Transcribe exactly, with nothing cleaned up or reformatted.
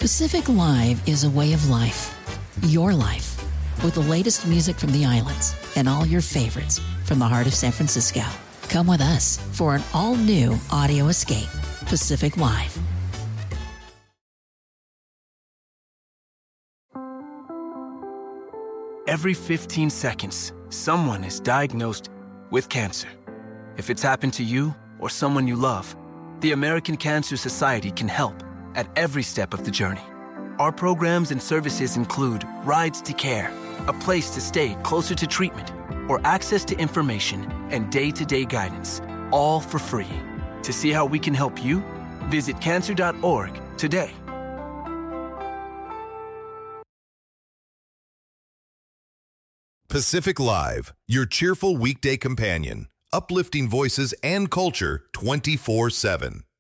Pacific Live is a way of life. Your life. With the latest music from the islands and all your favorites from the heart of San Francisco. Come with us for an all-new audio escape. Pacific Live. Every fifteen seconds, someone is diagnosed with cancer. If it's happened to you or someone you love, the American Cancer Society can help at every step of the journey. Our programs and services include rides to care, a place to stay closer to treatment, or access to information and day-to-day guidance, all for free. To see how we can help you, visit cancer dot org today. Pacific Live, your cheerful weekday companion, uplifting voices and culture twenty-four seven.